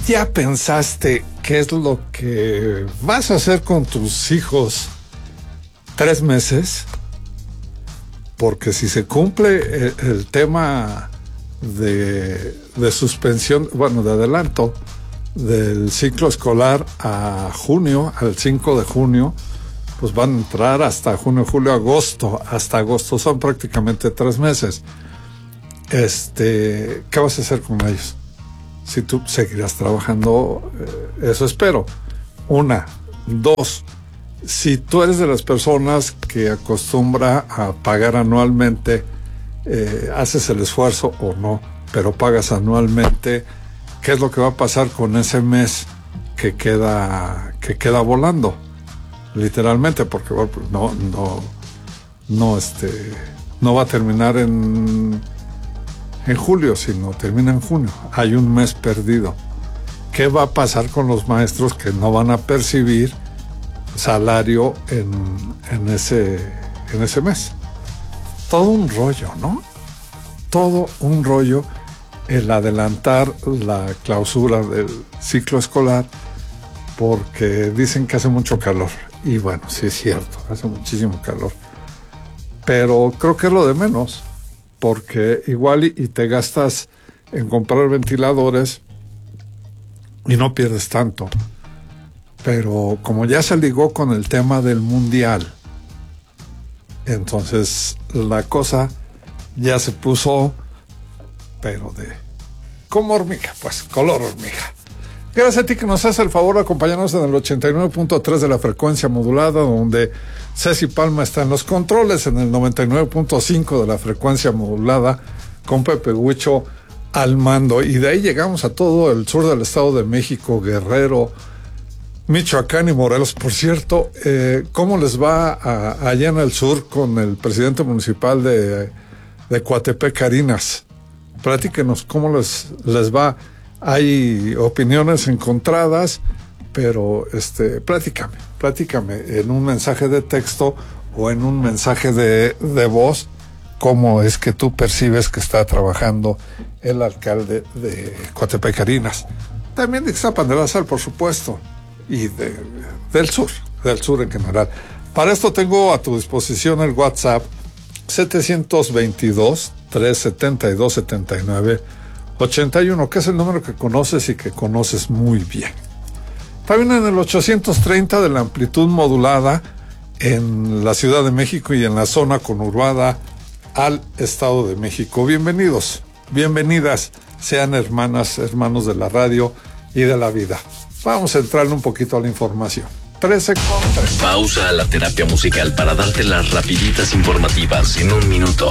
¿Ya pensaste qué es lo que vas a hacer con tus hijos 3 meses? Porque si se cumple el tema de suspensión, bueno, de adelanto del ciclo escolar a junio, al 5 de junio, pues van a entrar hasta junio, julio, agosto. Hasta agosto son prácticamente 3 meses. ¿Qué vas a hacer con ellos? Si tú seguirás trabajando, eso espero. 1, 2, si tú eres de las personas que acostumbra a pagar anualmente, haces el esfuerzo o no, pero pagas anualmente, ¿qué es lo que va a pasar con ese mes que queda volando? Literalmente, porque bueno, pues no va a terminar en julio, sino termina en junio. Hay un mes perdido. ¿Qué va a pasar con los maestros que no van a percibir salario en ese mes? Todo un rollo, ¿no? Todo un rollo el adelantar la clausura del ciclo escolar, porque dicen que hace mucho calor. Y bueno, sí es cierto, hace muchísimo calor. Pero creo que es lo de menos, porque igual y te gastas en comprar ventiladores y no pierdes tanto. Pero como ya se ligó con el tema del mundial, entonces la cosa ya se puso, pero como hormiga, pues color hormiga. Gracias a ti que nos hace el favor de acompañarnos en el 89.3 de la frecuencia modulada, donde Ceci Palma está en los controles, en el 99.5 de la frecuencia modulada, con Pepe Huicho al mando. Y de ahí llegamos a todo el sur del Estado de México, Guerrero, Michoacán y Morelos. Por cierto, ¿cómo les va allá en el sur con el presidente municipal de Coatepec, Carinas? Platíquenos cómo les va. Hay opiniones encontradas, pero platícame en un mensaje de texto o en un mensaje de voz, cómo es que tú percibes que está trabajando el alcalde de Coatepec, Carinas. También de Ixtapan de la Sal, por supuesto, y del sur en general. Para esto tengo a tu disposición el WhatsApp 722-372-7981, que es el número que conoces y que conoces muy bien. También en el 830 de la amplitud modulada en la Ciudad de México y en la zona conurbada al Estado de México. Bienvenidos, bienvenidas, sean hermanas, hermanos de la radio y de la vida. Vamos a entrar un poquito a la información. 13:03. Pausa a la terapia musical para darte las rapiditas informativas en 1 minuto.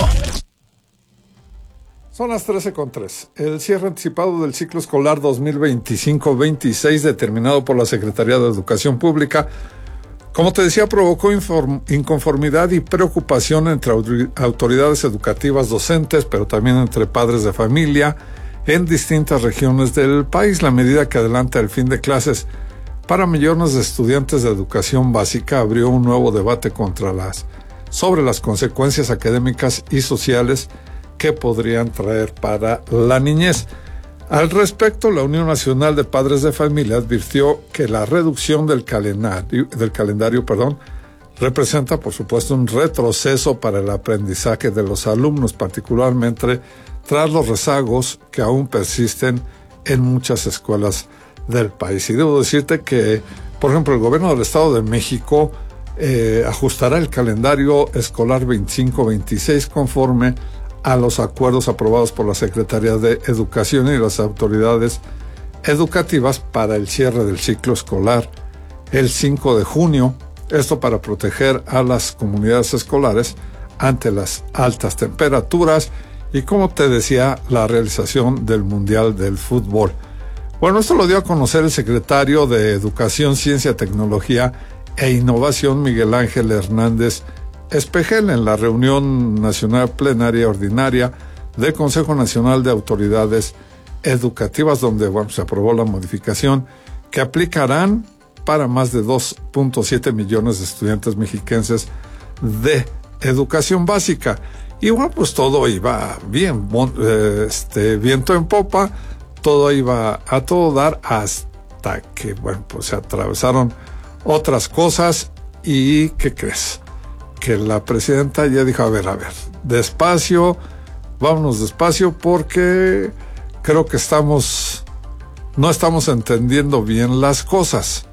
Son las 13:03. El cierre anticipado del ciclo escolar 2025-26, determinado por la Secretaría de Educación Pública, como te decía, provocó inconformidad y preocupación entre autoridades educativas, docentes, pero también entre padres de familia en distintas regiones del país. La medida que adelanta el fin de clases para millones de estudiantes de educación básica abrió un nuevo debate sobre las consecuencias académicas y sociales que podrían traer para la niñez. Al respecto, la Unión Nacional de Padres de Familia advirtió que la reducción del calendario, representa, por supuesto, un retroceso para el aprendizaje de los alumnos, particularmente tras los rezagos que aún persisten en muchas escuelas del país. Y debo decirte que, por ejemplo, el gobierno del Estado de México ajustará el calendario escolar 25-26 conforme a los acuerdos aprobados por la Secretaría de Educación y las autoridades educativas para el cierre del ciclo escolar el 5 de junio, esto para proteger a las comunidades escolares ante las altas temperaturas y, como te decía, la realización del Mundial del Fútbol. Bueno, esto lo dio a conocer el secretario de Educación, Ciencia, Tecnología e Innovación, Miguel Ángel Hernández Espejel, en la reunión nacional plenaria ordinaria del Consejo Nacional de Autoridades Educativas, donde se aprobó la modificación que aplicarán para más de 2.7 millones de estudiantes mexiquenses de educación básica. Y bueno, pues todo iba bien, viento en popa, todo iba a todo dar hasta que, bueno, pues se atravesaron otras cosas. ¿Y qué crees? Que la presidenta ya dijo, a ver, despacio, vámonos despacio, porque creo que no estamos entendiendo bien las cosas.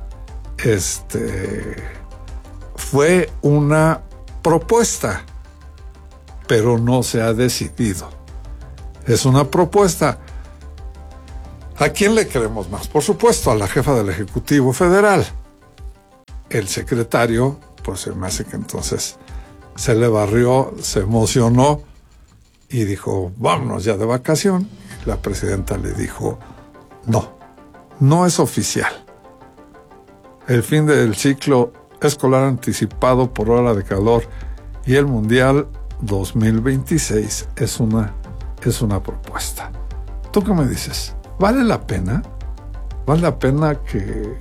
Fue una propuesta, pero no se ha decidido. Es una propuesta. ¿A quién le creemos más? Por supuesto, a la jefa del Ejecutivo Federal. El secretario, pues se me hace que entonces se le barrió, se emocionó y dijo, vámonos ya de vacación. La presidenta le dijo, no es oficial. El fin del ciclo escolar anticipado por ola de calor y el Mundial 2026 es una propuesta. ¿Tú qué me dices? ¿Vale la pena? ¿Vale la pena que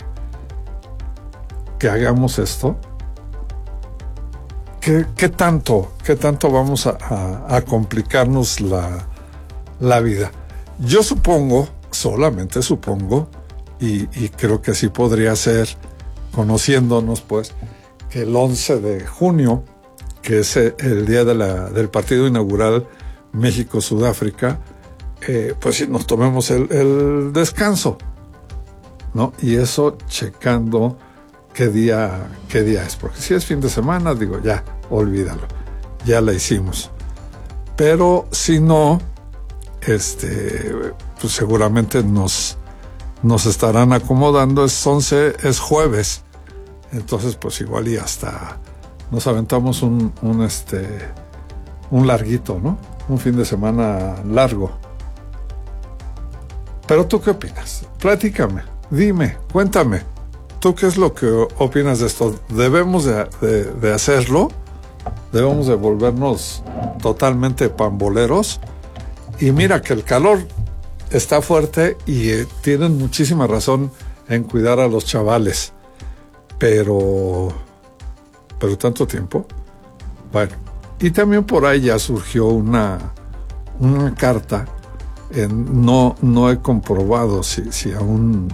hagamos esto? ¿Qué tanto vamos a complicarnos la vida? Yo supongo, solamente supongo, y creo que así podría ser, conociéndonos, pues, que el 11 de junio, que es el día del partido inaugural México-Sudáfrica, pues sí, nos tomemos el descanso, ¿no? Y eso checando qué día es, porque si es fin de semana, digo, ya, olvídalo, ya la hicimos. Pero si no, pues seguramente nos estarán acomodando. Es jueves, entonces pues igual y hasta nos aventamos un larguito, ¿no? Un fin de semana largo. Pero ¿tú qué opinas? Platícame, dime, cuéntame. ¿Tú qué es lo que opinas de esto? ¿Debemos de hacerlo? ¿Debemos de volvernos totalmente pamboleros? Y mira que el calor está fuerte y tienen muchísima razón en cuidar a los chavales. Pero tanto tiempo. Bueno, y también por ahí ya surgió una carta. No he comprobado si aún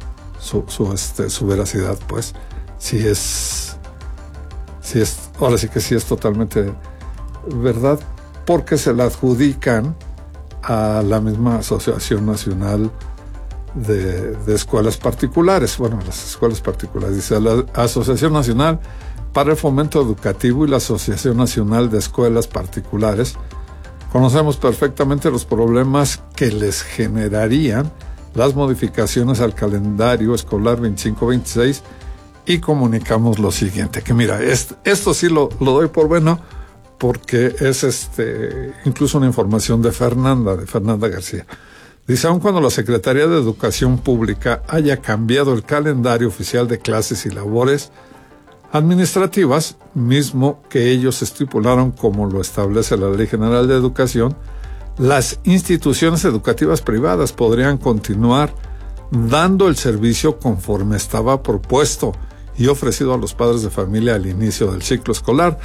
su veracidad, pues, si es ahora sí que sí es totalmente verdad, porque se la adjudican a la misma Asociación Nacional de Escuelas Particulares. Bueno, las escuelas particulares, dice la Asociación Nacional para el Fomento Educativo y la Asociación Nacional de Escuelas Particulares. Conocemos perfectamente los problemas que les generarían las modificaciones al calendario escolar 25-26 y comunicamos lo siguiente, que mira, esto sí lo doy por bueno, porque es incluso una información de Fernanda García. Dice, aun cuando la Secretaría de Educación Pública haya cambiado el calendario oficial de clases y labores administrativas, mismo que ellos estipularon como lo establece la Ley General de Educación, las instituciones educativas privadas podrían continuar dando el servicio conforme estaba propuesto y ofrecido a los padres de familia al inicio del ciclo escolar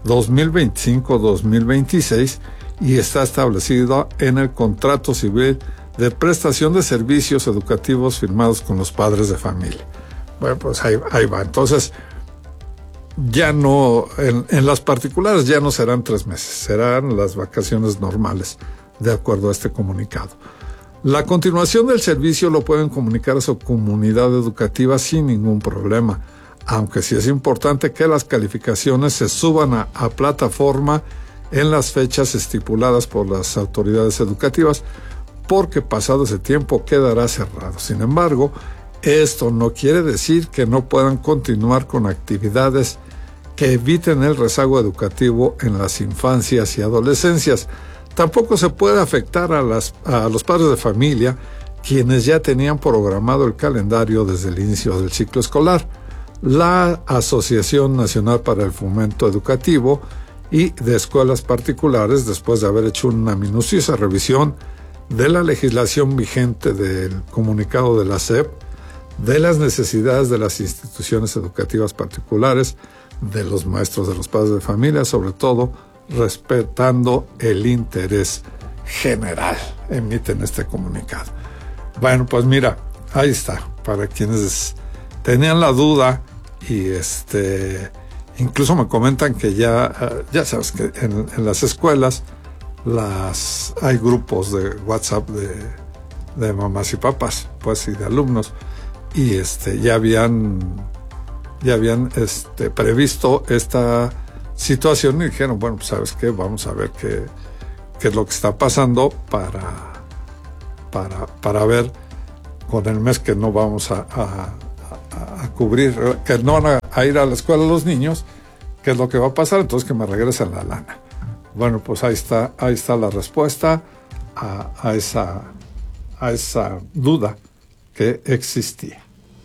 2025-2026 y está establecido en el contrato civil de prestación de servicios educativos firmados con los padres de familia. Bueno, pues ahí va. Entonces, ya no, en las particulares ya no serán 3 meses, serán las vacaciones normales, de acuerdo a este comunicado. La continuación del servicio lo pueden comunicar a su comunidad educativa sin ningún problema, aunque sí es importante que las calificaciones se suban a plataforma en las fechas estipuladas por las autoridades educativas, porque pasado ese tiempo quedará cerrado. Sin embargo, esto no quiere decir que no puedan continuar con actividades que eviten el rezago educativo en las infancias y adolescencias. Tampoco se puede afectar a los padres de familia, quienes ya tenían programado el calendario desde el inicio del ciclo escolar. La Asociación Nacional para el Fomento Educativo y de Escuelas Particulares, después de haber hecho una minuciosa revisión de la legislación vigente del comunicado de la SEP, de las necesidades de las instituciones educativas particulares, de los maestros, de los padres de familia, sobre todo respetando el interés general emiten este comunicado. Bueno, pues mira, ahí está, para quienes tenían la duda y incluso me comentan que ya sabes que en las escuelas hay grupos de WhatsApp de mamás y papás, pues, y de alumnos, y ya habían previsto esta situación y dijeron, bueno, pues sabes qué, vamos a ver qué es lo que está pasando para ver con el mes que no vamos a cubrir, que no van a ir a la escuela los niños, qué es lo que va a pasar, entonces que me regresen la lana. Bueno, pues ahí está la respuesta a esa duda que existía.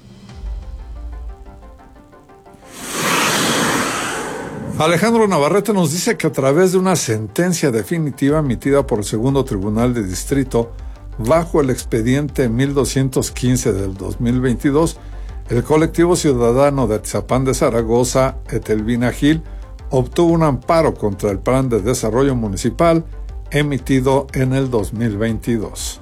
Alejandro Navarrete nos dice que a través de una sentencia definitiva emitida por el Segundo Tribunal de Distrito bajo el expediente 1215 del 2022, el colectivo ciudadano de Atizapán de Zaragoza, Etelvina Gil, obtuvo un amparo contra el Plan de Desarrollo Municipal emitido en el 2022.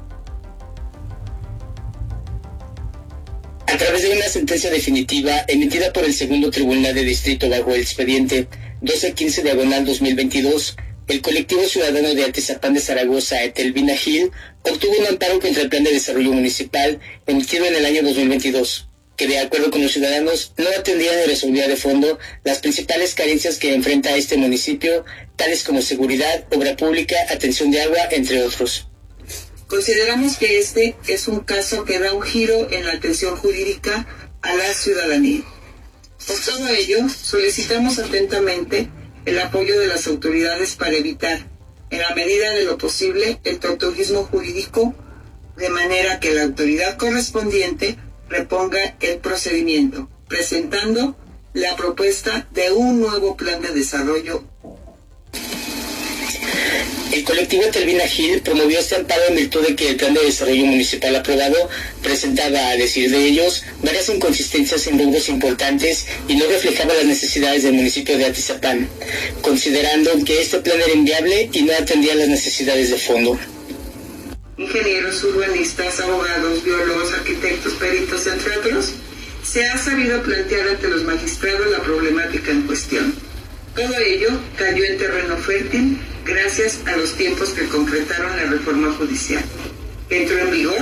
A través de una sentencia definitiva emitida por el Segundo Tribunal de Distrito bajo el expediente 1215/2022, el colectivo ciudadano de Atizapán de Zaragoza, Etelvina Gil, obtuvo un amparo contra el Plan de Desarrollo Municipal emitido en el año 2022, que de acuerdo con los ciudadanos no atendía ni resolvía de fondo las principales carencias que enfrenta este municipio, tales como seguridad, obra pública, atención de agua, entre otros. Consideramos que este es un caso que da un giro en la atención jurídica a la ciudadanía. Por todo ello, solicitamos atentamente el apoyo de las autoridades para evitar, en la medida de lo posible, el tortuguismo jurídico, de manera que la autoridad correspondiente reponga el procedimiento, presentando la propuesta de un nuevo plan de desarrollo. El colectivo Etelvina Gil promovió este amparo en virtud de que el Plan de Desarrollo Municipal aprobado presentaba, a decir de ellos, varias inconsistencias en rubros importantes y no reflejaba las necesidades del municipio de Atizapán, considerando que este plan era inviable y no atendía las necesidades de fondo. Ingenieros, urbanistas, abogados, biólogos, arquitectos, peritos, entre otros, se ha sabido plantear ante los magistrados la problemática en cuestión. Todo ello cayó en terreno fértil gracias a los tiempos que concretaron la reforma judicial. Entró en vigor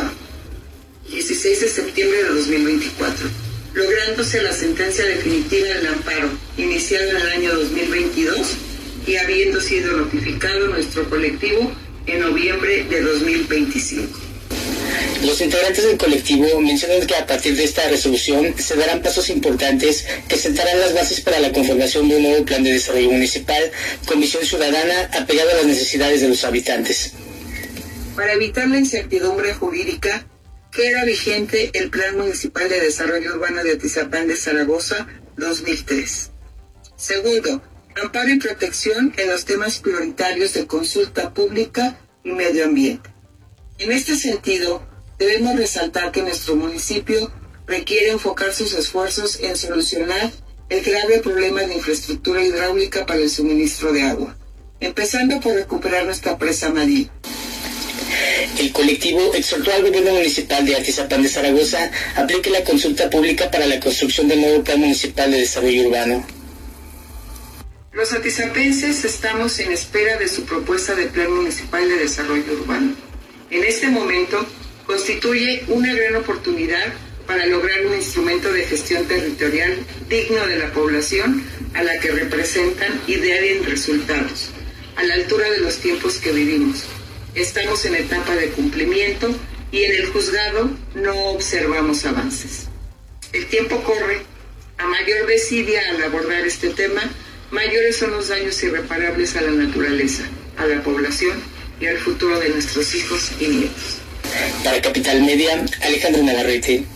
16 de septiembre de 2024, lográndose la sentencia definitiva del amparo, iniciado en el año 2022 y habiendo sido notificado nuestro colectivo en noviembre de 2025. Los integrantes del colectivo mencionan que a partir de esta resolución se darán pasos importantes que sentarán las bases para la conformación de un nuevo plan de desarrollo municipal con visión ciudadana apegado a las necesidades de los habitantes. Para evitar la incertidumbre jurídica, queda vigente el Plan Municipal de Desarrollo Urbano de Atizapán de Zaragoza 2003. Segundo, amparo y protección en los temas prioritarios de consulta pública y medio ambiente. En este sentido, debemos resaltar que nuestro municipio requiere enfocar sus esfuerzos en solucionar el grave problema de infraestructura hidráulica para el suministro de agua, empezando por recuperar nuestra presa Madrid. El colectivo exhortó al gobierno municipal de Atizapán de Zaragoza a aplique la consulta pública para la construcción del nuevo Plan Municipal de Desarrollo Urbano. Los atizapenses estamos en espera de su propuesta de Plan Municipal de Desarrollo Urbano. En este momento, constituye una gran oportunidad para lograr un instrumento de gestión territorial digno de la población a la que representan y den resultados, a la altura de los tiempos que vivimos. Estamos en etapa de cumplimiento y en el juzgado no observamos avances. El tiempo corre. A mayor desidia al abordar este tema, mayores son los daños irreparables a la naturaleza, a la población y al futuro de nuestros hijos y nietos. Para Capital Media, Alejandro Navarrete.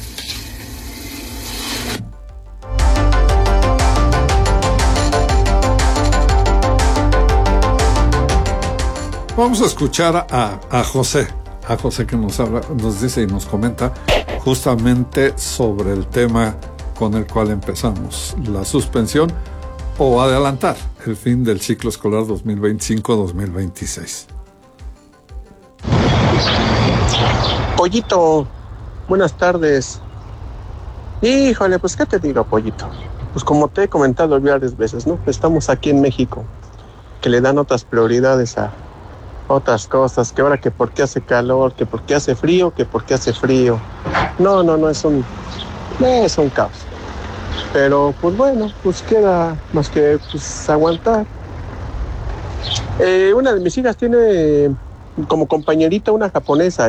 Vamos a escuchar a José que nos dice y nos comenta justamente sobre el tema con el cual empezamos, la suspensión o adelantar el fin del ciclo escolar 2025-2026. Pollito, buenas tardes. Híjole, pues qué te digo, Pollito. Pues como te he comentado varias veces, ¿no? Estamos aquí en México, que le dan otras prioridades a otras cosas, que ahora que por qué hace calor, que por qué hace frío, que por qué hace frío. No, es un caos. Pero pues bueno, pues queda más que pues aguantar. Una de mis hijas tiene como compañerita una japonesa,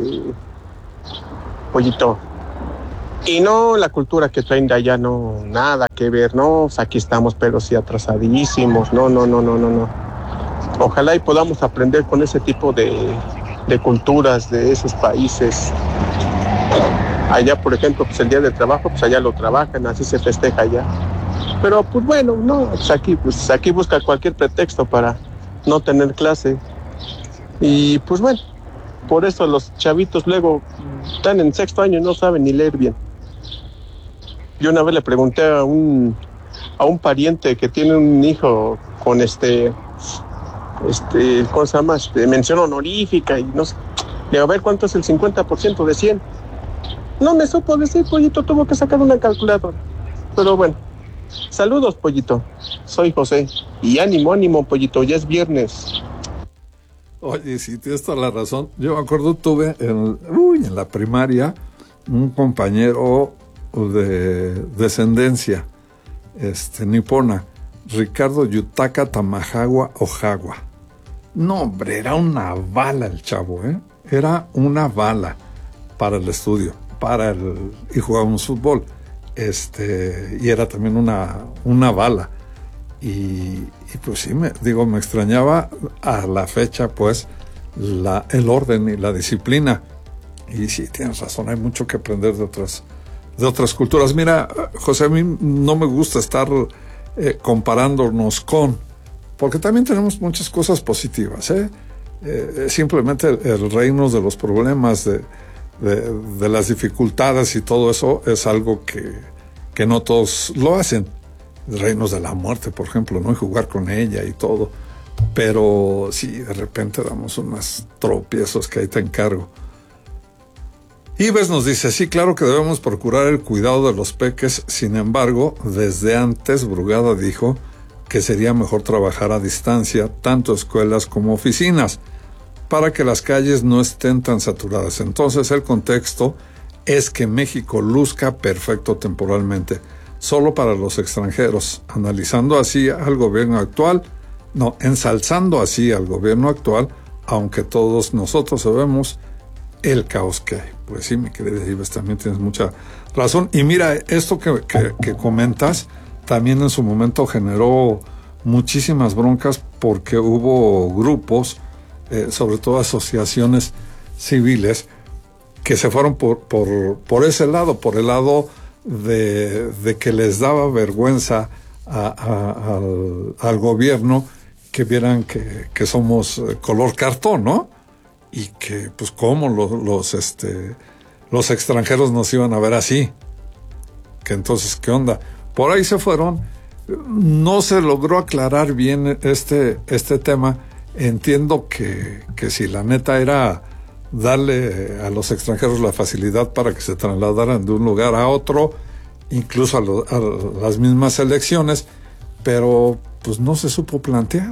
Pollito. Y no, la cultura que traen de allá, no, nada que ver, no, pues aquí estamos, pero sí atrasadísimos, no. Ojalá y podamos aprender con ese tipo de culturas de esos países. Allá, por ejemplo, pues el Día del Trabajo, pues allá lo trabajan, así se festeja allá. Pero pues bueno, no, pues aquí busca cualquier pretexto para no tener clase. Y pues bueno, por eso los chavitos luego están en 6º año y no saben ni leer bien. Yo una vez le pregunté a un pariente que tiene un hijo con ¿cómo se llama? Mención honorífica y no sé. Le digo, a ver, ¿cuánto es el 50% de 100? No me supo decir, Pollito, tuvo que sacar una calculadora. Pero bueno, saludos, Pollito. Soy José. Y ánimo, Pollito, ya es viernes. Oye, sí, tienes toda la razón. Yo me acuerdo, tuve en la primaria un compañero de descendencia nipona, Ricardo Yutaka Tamahagua Ojawa. No, hombre, era una bala el chavo, ¿eh? Era una bala para el estudio, y jugábamos fútbol, y era también una bala. Y pues sí, me extrañaba a la fecha, pues, el orden y la disciplina. Y sí, tienes razón, hay mucho que aprender de otras culturas. Mira, José, a mí no me gusta estar comparándonos porque también tenemos muchas cosas positivas, simplemente el reírnos de los problemas, de las dificultades y todo eso es algo que no todos lo hacen. Reírnos de la muerte, por ejemplo, ¿no? Y jugar con ella y todo. Pero sí, de repente damos unos tropiezos que ahí te encargo. Ives nos dice, sí, claro que debemos procurar el cuidado de los peques, sin embargo, desde antes Brugada dijo que sería mejor trabajar a distancia, tanto escuelas como oficinas, para que las calles no estén tan saturadas. Entonces el contexto es que México luzca perfecto temporalmente, solo para los extranjeros, ensalzando así al gobierno actual, aunque todos nosotros sabemos el caos que hay. Pues sí, mi querida Ives, también tienes mucha razón. Y mira, esto que comentas también en su momento generó muchísimas broncas porque hubo grupos, sobre todo asociaciones civiles, que se fueron por ese lado, por el lado de que les daba vergüenza al gobierno que vieran que somos color cartón, ¿no? Y que, pues, cómo los extranjeros nos iban a ver así. Que entonces, ¿qué onda? Por ahí se fueron. No se logró aclarar bien este tema. Entiendo que si la neta era darle a los extranjeros la facilidad para que se trasladaran de un lugar a otro, incluso a las mismas elecciones, pero pues no se supo plantear.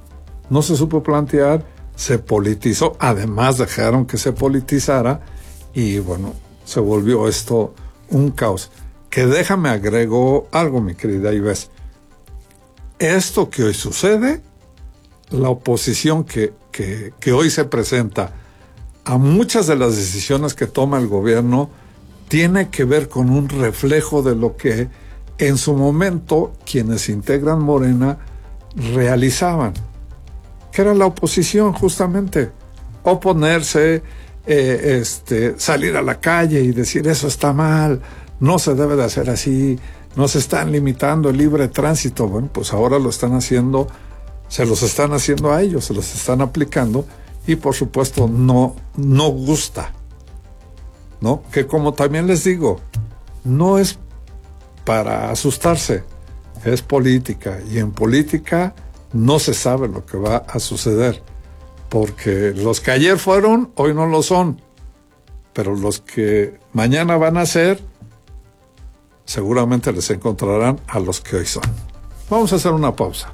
Se politizó, además dejaron que se politizara y bueno, se volvió esto un caos. Que déjame agrego algo, mi querida Ives. Esto que hoy sucede, la oposición que hoy se presenta a muchas de las decisiones que toma el gobierno, tiene que ver con un reflejo de lo que en su momento quienes integran Morena realizaban, que era la oposición, justamente, oponerse, salir a la calle y decir eso está mal, no se debe de hacer así, nos están limitando el libre tránsito. Bueno, pues ahora lo están haciendo, se los están haciendo a ellos, se los están aplicando y por supuesto no gusta, ¿no? Que como también les digo, no es para asustarse, es política y en política no se sabe lo que va a suceder. porque los que ayer fueron, hoy no lo son, pero los que mañana van a ser, seguramente les encontrarán a los que hoy son. Vamos a hacer una pausa.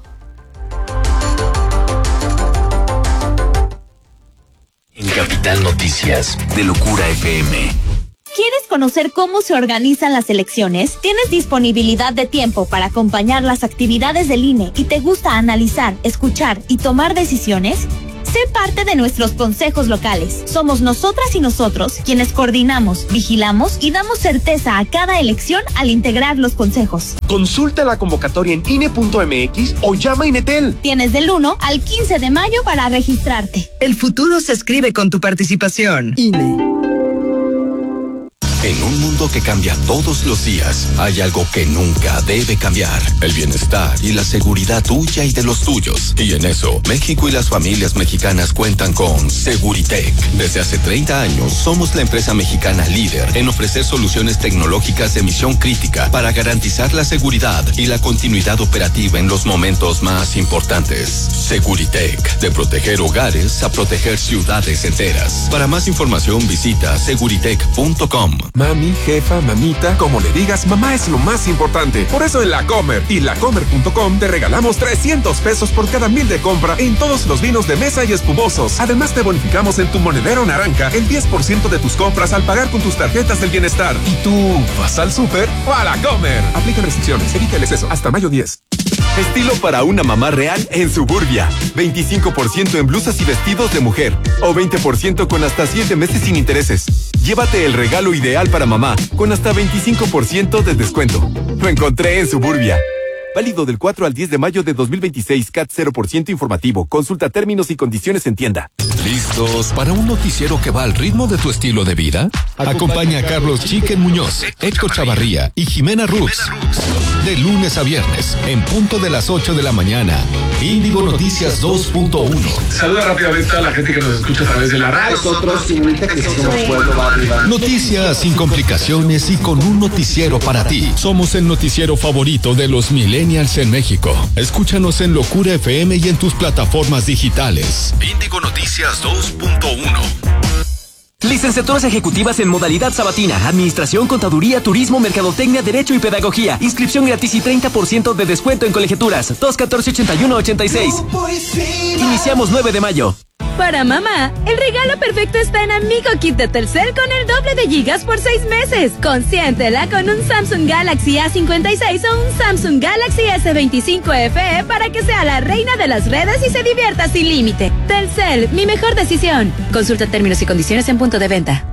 En Capital Noticias, de Locura FM. ¿Quieres conocer cómo se organizan las elecciones? ¿Tienes disponibilidad de tiempo para acompañar las actividades del INE y te gusta analizar, escuchar y tomar decisiones? Sé parte de nuestros consejos locales. Somos nosotras y nosotros quienes coordinamos, vigilamos y damos certeza a cada elección al integrar los consejos. Consulta la convocatoria en INE.mx o llama a Inetel. Tienes del 1 al 15 de mayo para registrarte. El futuro se escribe con tu participación. INE. En un mundo que cambia todos los días, hay algo que nunca debe cambiar: el bienestar y la seguridad tuya y de los tuyos. Y en eso, México y las familias mexicanas cuentan con Seguritech. Desde hace 30 años, somos la empresa mexicana líder en ofrecer soluciones tecnológicas de misión crítica para garantizar la seguridad y la continuidad operativa en los momentos más importantes. Seguritech, de proteger hogares a proteger ciudades enteras. Para más información, visita seguritech.com. Mami, jefa, mamita, como le digas, mamá es lo más importante. Por eso en La Comer y lacomer.com te regalamos 300 pesos por cada 1,000 de compra en todos los vinos de mesa y espumosos. Además te bonificamos en tu monedero naranja el 10% de tus compras al pagar con tus tarjetas del bienestar. ¿Y tú vas al súper o a La Comer? Aplica restricciones, evita el exceso. Hasta mayo 10. Estilo para una mamá real en Suburbia. 25% en blusas y vestidos de mujer. O 20% con hasta 7 meses sin intereses. Llévate el regalo ideal para mamá con hasta 25% de descuento. Lo encontré en Suburbia. Válido del 4 al 10 de mayo de 2026. CAT 0% informativo. Consulta términos y condiciones en tienda. ¿Listos para un noticiero que va al ritmo de tu estilo de vida? Acompaña a Carlos Chiquen Muñoz, Héctor Chavarría y Jimena Rux. De lunes a viernes, en punto de las 8 de la mañana. Índigo Noticias 2.1. Saluda rápidamente a la gente que nos escucha a través de la radio. Nosotros, señorita, que somos Pueblo Barrio. Noticias sin complicaciones y con un noticiero para ti. Somos el noticiero favorito de los millennials en México. Escúchanos en Locura FM y en tus plataformas digitales. Índigo Noticias 2.1. Licenciaturas ejecutivas en modalidad sabatina, administración, contaduría, turismo, mercadotecnia, derecho y pedagogía. Inscripción gratis y 30% de descuento en colegiaturas. 214-8186. Iniciamos 9 de mayo. Para mamá, el regalo perfecto está en Amigo Kit de Telcel con el doble de gigas por 6 meses. Consiéntela con un Samsung Galaxy A56 o un Samsung Galaxy S25 FE para que sea la reina de las redes y se divierta sin límite. Telcel, mi mejor decisión. Consulta términos y condiciones en punto de venta.